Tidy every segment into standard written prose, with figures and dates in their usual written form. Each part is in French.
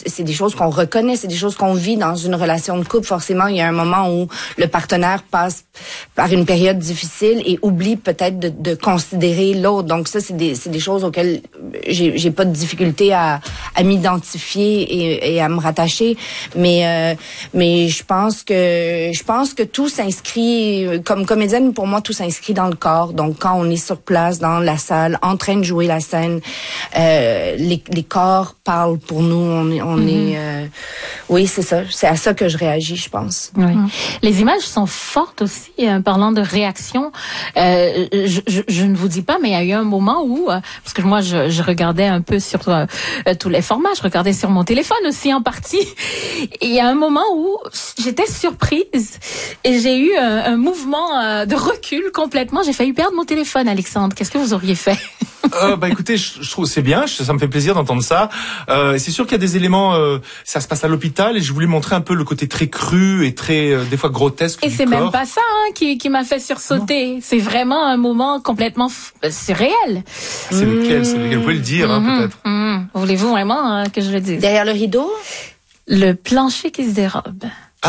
c'est des choses qu'on reconnaît, c'est des choses qu'on vit dans une relation de couple. Forcément, il y a un moment où le partenaire passe par une période difficile et oublie peut-être de considérer l'autre. Donc ça, c'est des choses auxquelles j'ai pas de difficulté à m'identifier et à me rattacher. Mais je pense que tout s'inscrit, comme comédienne, pour moi, tout s'inscrit dans le corps. Donc quand on est sur place, dans la salle, en train de jouer la scène, les corps parlent pour nous. On est, oui, c'est ça. C'est à ça que je réagis, je pense. Oui. Les images sont fortes aussi. Parlant de réaction, je ne vous dis pas, mais il y a eu un moment où, parce que moi, je regardais un peu sur tous les formats, je regardais sur mon téléphone aussi en partie. Et il y a un moment où j'étais surprise et j'ai eu un mouvement de recul complètement. J'ai failli perdre mon téléphone, Alexandre. Qu'est-ce que vous auriez fait? Écoutez, je trouve c'est bien, ça me fait plaisir d'entendre ça. C'est sûr qu'il y a des éléments, ça se passe à l'hôpital et je voulais montrer un peu le côté très cru et très des fois grotesque du corps. Et c'est même pas ça qui m'a fait sursauter. Non. C'est vraiment un moment complètement surréel. C'est lequel? Vous pouvez le dire, peut-être. Voulez-vous vraiment que je le dise? Derrière le rideau? Le plancher qui se dérobe.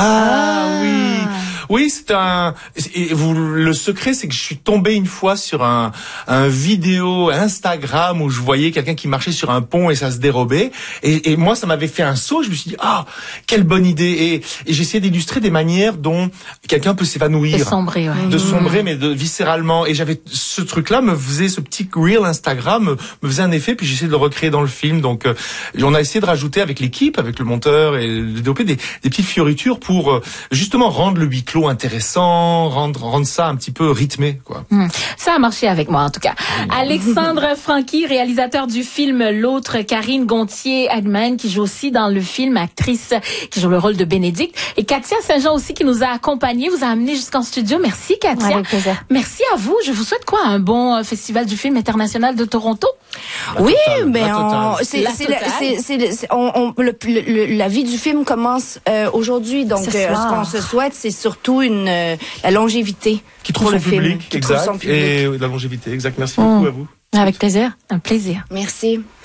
Oui, le secret, c'est que je suis tombé une fois sur un vidéo Instagram où je voyais quelqu'un qui marchait sur un pont et ça se dérobait. Et moi, ça m'avait fait un saut. Je me suis dit, quelle bonne idée. Et j'essayais d'illustrer des manières dont quelqu'un peut s'évanouir. De sombrer, mais viscéralement. Et j'avais ce truc-là ce petit reel Instagram me faisait un effet, puis j'essayais de le recréer dans le film. Donc, on a essayé de rajouter avec l'équipe, avec le monteur et le DOP des petites fioritures pour justement rendre le huis clos intéressant, rendre ça un petit peu rythmé, quoi. Ça a marché avec moi, en tout cas. Alexandre Franqui, réalisateur du film L'autre, Karine Gontier-Hagman, qui joue aussi dans le film, actrice qui joue le rôle de Bénédicte, et Katia Saint-Jean aussi, qui nous a accompagnés, vous a amené jusqu'en studio. Merci, Katia. Avec plaisir. Merci à vous. Je vous souhaite quoi? Un bon festival du film international de Toronto? Oui, mais la vie du film commence aujourd'hui, donc ce qu'on se souhaite, c'est surtout la longévité qui trouve son public, exact, et la longévité, exact. Merci beaucoup à vous. Avec plaisir, un plaisir. Merci.